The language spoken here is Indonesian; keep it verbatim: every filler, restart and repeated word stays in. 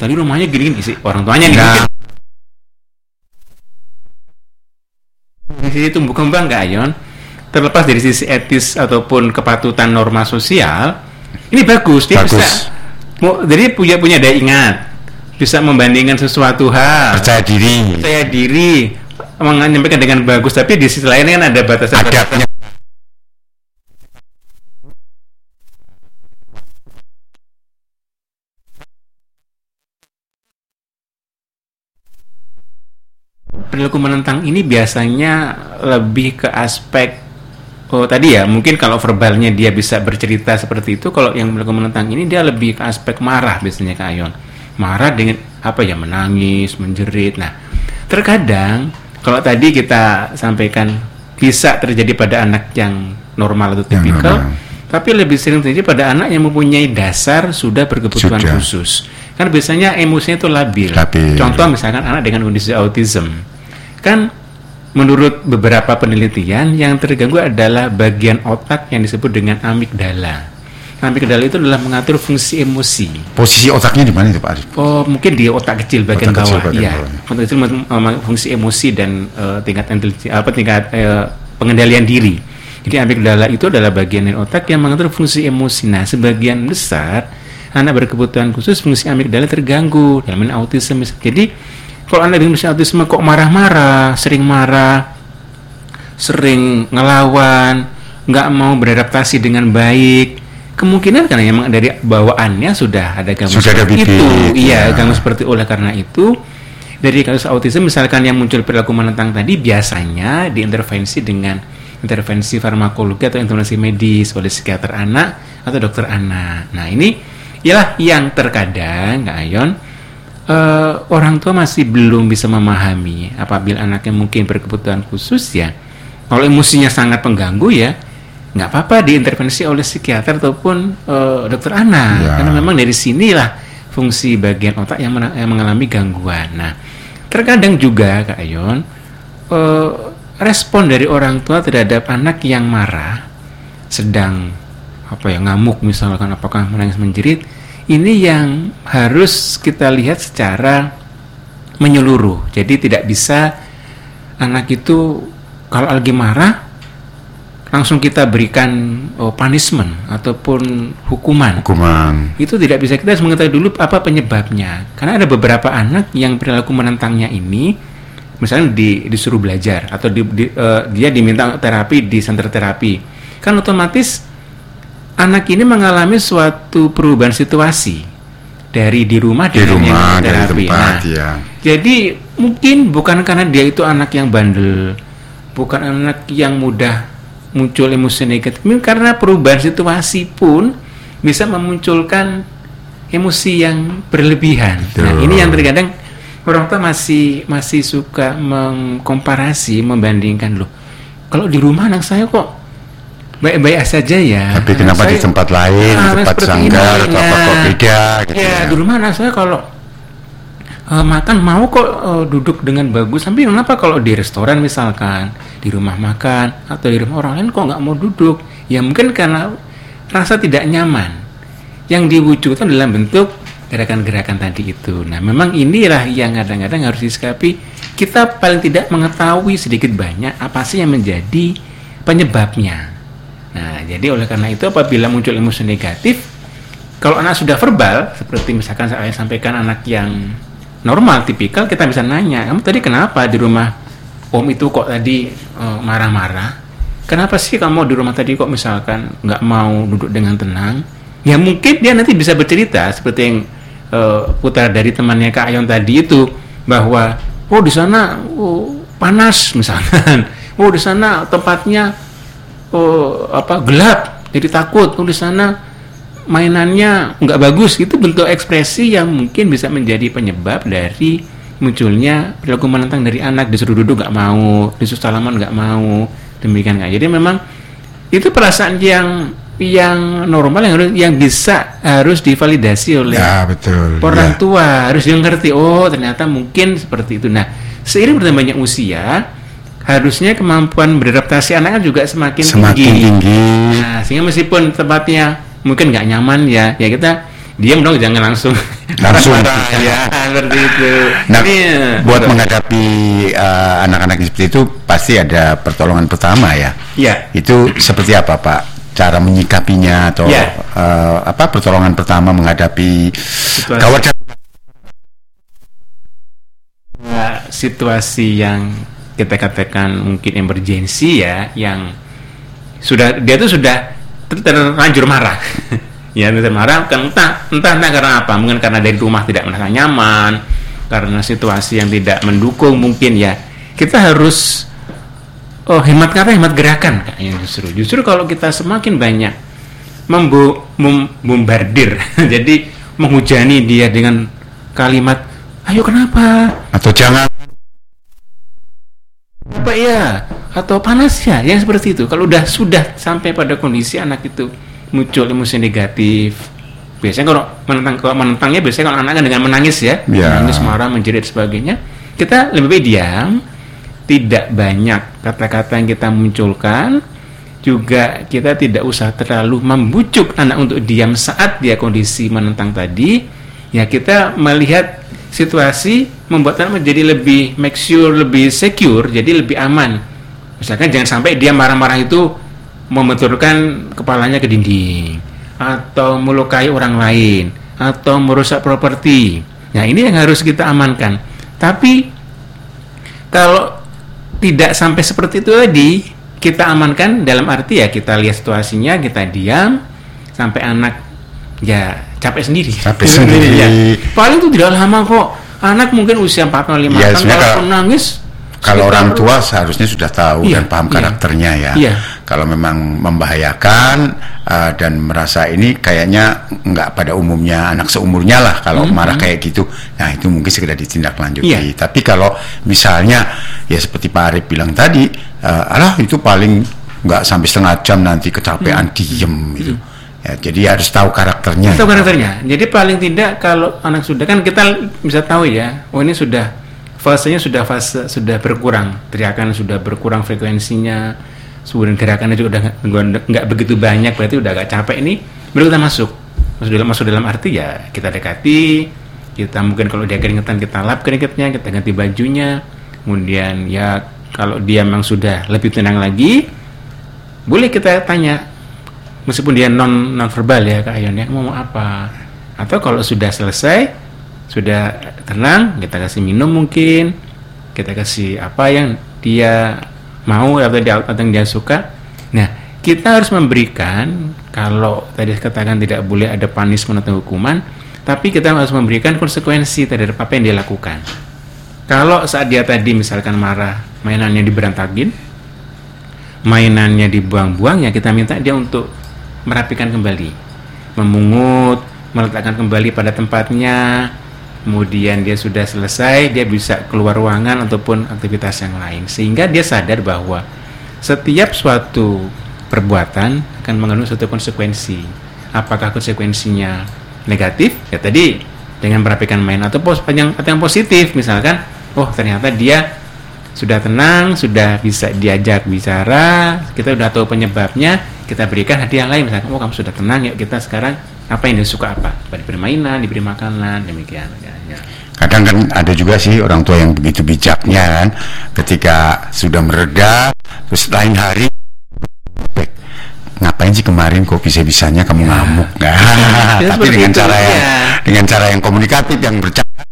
tadi rumahnya gini-gini sih orang tuanya nih. Nah. Dari sisi tumbuh kembang Kak Ayon, terlepas dari sisi etis ataupun kepatutan norma sosial, ini bagus. Dia bagus. bisa, mau, jadi punya punya daya ingat, bisa membandingkan sesuatu hal, percaya diri, percaya diri, menyampaikan dengan bagus. Tapi di sisi lain kan ada batasan-batasan. Perilaku menentang ini biasanya lebih ke aspek oh tadi ya, mungkin kalau verbalnya dia bisa bercerita seperti itu, kalau yang perilaku menentang ini dia lebih ke aspek marah biasanya Kak Ayon. Marah dengan apa ya, menangis, menjerit. Nah, terkadang kalau tadi kita sampaikan bisa terjadi pada anak yang normal atau tipikal, tapi lebih sering terjadi pada anak yang mempunyai dasar sudah berkebutuhan sudah. khusus. Kan biasanya emosinya itu labil. labil. Contoh misalkan anak dengan kondisi autism. Kan menurut beberapa penelitian yang terganggu adalah bagian otak yang disebut dengan amigdala. Amigdala itu adalah mengatur fungsi emosi. Posisi otaknya di mana itu Pak Arif? Oh, mungkin di otak kecil bagian otak bawah. Iya. Otak kecil fungsi emosi dan uh, tingkat intelijen apa tingkat uh, pengendalian diri. Jadi amigdala itu adalah bagian dari otak yang mengatur fungsi emosi. Nah, sebagian besar anak berkebutuhan khusus fungsi amigdala terganggu dalam autisme. Jadi kalau anak dengan autisme kok marah-marah, sering marah, sering ngelawan, nggak mau beradaptasi dengan baik, kemungkinan karena memang dari bawaannya sudah ada gangguan seperti itu. Iya, ya. gangguan seperti oleh karena itu dari kasus autisme misalkan yang muncul perilaku menentang tadi biasanya diintervensi dengan intervensi farmakologi atau intervensi medis oleh psikiater anak atau dokter anak. Nah ini ialah yang terkadang Kak Ayon Uh, orang tua masih belum bisa memahami apabila anaknya mungkin berkebutuhan khusus ya. Kalau emosinya sangat pengganggu ya nggak apa-apa diintervensi oleh psikiater ataupun uh, dokter anak ya. Karena memang dari sinilah fungsi bagian otak yang, men- yang mengalami gangguan. Nah terkadang juga Kak Ayon uh, respon dari orang tua terhadap anak yang marah sedang apa ya ngamuk misalkan apakah menangis menjerit, ini yang harus kita lihat secara menyeluruh. Jadi tidak bisa anak itu kalau lagi marah langsung kita berikan oh, punishment ataupun hukuman. Hukuman. Itu tidak bisa, kita harus mengetahui dulu apa penyebabnya. Karena ada beberapa anak yang perilaku menentangnya ini, misalnya di, disuruh belajar atau di, di, uh, dia diminta terapi di center terapi, kan otomatis anak ini mengalami suatu perubahan situasi dari di rumah di rumah terapi. dari tempat, nah, ya. Jadi mungkin bukan karena dia itu anak yang bandel, bukan anak yang mudah muncul emosi negatif, karena perubahan situasi pun bisa memunculkan emosi yang berlebihan. Betul. Nah ini yang terkadang orang tua masih masih suka mengkomparasi, membandingkan loh. Kalau di rumah anak saya kok baik-baik saja ya. Tapi kenapa saya, di tempat lain, nah, tempat sanggar atau apa kok beda gitu ya. Ya, di rumah anak saya kalau uh, makan mau kok uh, duduk dengan bagus. Tapi kenapa kalau di restoran misalkan, di rumah makan atau di rumah orang lain kok nggak mau duduk? Ya mungkin karena rasa tidak nyaman yang diwujudkan dalam bentuk gerakan-gerakan tadi itu. Nah memang inilah yang kadang-kadang harus disikapi. Kita paling tidak mengetahui sedikit banyak apa sih yang menjadi penyebabnya. Nah, jadi oleh karena itu apabila muncul emosi negatif, kalau anak sudah verbal, seperti misalkan saya sampaikan anak yang normal, tipikal, kita bisa nanya, kamu tadi kenapa di rumah om itu kok tadi uh, marah-marah? Kenapa sih kamu di rumah tadi kok misalkan nggak mau duduk dengan tenang? Ya mungkin dia nanti bisa bercerita seperti yang uh, putar dari temannya Kak Ayon tadi itu, bahwa oh di sana oh, panas misalkan, oh di sana tempatnya oh apa gelap jadi takut, oh di sana mainannya nggak bagus, itu bentuk ekspresi yang mungkin bisa menjadi penyebab dari munculnya perilaku menentang dari anak. Disuruh duduk nggak mau, disuruh salaman nggak mau, demikian kan. Jadi memang itu perasaan yang yang normal yang harus yang bisa harus divalidasi oleh ya, betul, orang ya. tua, harus dia ngerti oh ternyata mungkin seperti itu. Nah seiring bertambahnya usia harusnya kemampuan beradaptasi anaknya juga semakin, semakin tinggi. tinggi. Nah, sehingga meskipun tempatnya mungkin nggak nyaman ya, ya kita diam dong, jangan langsung langsung ya seperti itu. Nah, Ini, buat betul. menghadapi uh, anak-anak seperti itu pasti ada pertolongan pertama ya. Ya. Itu seperti apa Pak? Cara menyikapinya atau Ya. uh, apa pertolongan pertama menghadapi gawat Nah, situasi yang kita katakan mungkin emergency ya, yang sudah dia tuh sudah ter- terlanjur marah. Ya, termarah kan entah, entah entah karena apa, mungkin karena dari rumah tidak merasa nyaman, karena situasi yang tidak mendukung mungkin ya. Kita harus oh hemat kata hemat gerakan kayaknya justru. Justru kalau kita semakin banyak membu mem- bombardir, jadi menghujani dia dengan kalimat ayo kenapa? atau jangan Apa ya? Atau panas ya? Yang seperti itu. Kalau udah sudah sampai pada kondisi anak itu muncul emosi negatif. Biasanya kalau menentang kalau menentangnya biasanya kalau anak kan dengan menangis ya, Ya. menangis, marah, menjerit sebagainya. Kita lebih baik diam, tidak banyak kata-kata yang kita munculkan. Juga kita tidak usah terlalu membujuk anak untuk diam saat dia kondisi menentang tadi. Ya kita melihat situasi membuat anak menjadi lebih make sure, lebih secure, jadi lebih aman. Misalkan jangan sampai dia marah-marah itu membenturkan kepalanya ke dinding atau melukai orang lain atau merusak properti. Nah, ini yang harus kita amankan. Tapi kalau tidak sampai seperti itu tadi, kita amankan dalam arti ya kita lihat situasinya, kita diam sampai anak ya capek sendiri. Capek sendiri. Ya. Paling itu tidak lama kok. Anak mungkin usia empat puluh lima Ya, tahun sebenarnya kalau kalau- nangis kalau sekitar- orang tua seharusnya sudah tahu Iya, dan paham iya. karakternya ya. Iya. Kalau memang membahayakan uh, dan merasa ini kayaknya nggak pada umumnya anak seumurnya lah kalau Hmm, marah hmm. kayak gitu. Nah itu mungkin segera ditindaklanjuti. Iya. Tapi kalau misalnya ya seperti Pak Arif bilang tadi, uh, alah itu paling nggak sampai setengah jam nanti kecapean Hmm. diem gitu. Ya, jadi harus tahu karakternya. Tahu karakternya. Jadi paling tidak kalau anak sudah kan kita bisa tahu ya, oh ini sudah fasenya sudah fase sudah berkurang, teriakan sudah berkurang frekuensinya, kemudian gerakannya juga udah nggak- nggak begitu banyak, berarti udah agak capek ini, baru kita masuk. Masuk dalam masuk dalam arti ya kita dekati, kita mungkin kalau dia keringetan kita lap keringetnya, kita ganti bajunya, kemudian ya kalau dia memang sudah lebih tenang lagi, boleh kita tanya. Meskipun dia non non verbal ya Kak Ayon ya, mau mau apa? Atau kalau sudah selesai, sudah tenang, kita kasih minum mungkin, kita kasih apa yang dia mau atau dia atau yang dia suka. Nah, kita harus memberikan, kalau tadi katakan tidak boleh ada punishment atau hukuman, tapi kita harus memberikan konsekuensi terhadap apa yang dia lakukan. Kalau saat dia tadi misalkan marah, mainannya diberantakin, mainannya dibuang-buang, ya kita minta dia untuk merapikan kembali, memungut, meletakkan kembali pada tempatnya. Kemudian dia sudah selesai, dia bisa keluar ruangan ataupun aktivitas yang lain, sehingga dia sadar bahwa setiap suatu perbuatan akan mengandung suatu konsekuensi. Apakah konsekuensinya negatif? Ya tadi dengan merapikan main, atau pos yang atau yang positif, misalkan, oh ternyata dia sudah tenang, sudah bisa diajak bicara, kita sudah tahu penyebabnya, kita berikan hadiah lain, misalkan, oh kamu sudah tenang, yuk kita sekarang apa yang dia suka apa, diberi mainan, diberi makanan, demikian. Ya, ya. Kadang kan ada juga sih orang tua yang begitu bijaknya kan, ketika sudah mereda, terus lain hari, ngapain sih kemarin kok bisa-bisanya kamu Ya. ngamuk? Nah, Ya, tapi seperti dengan itu, cara yang ya. dengan cara yang komunikatif, yang bercanda,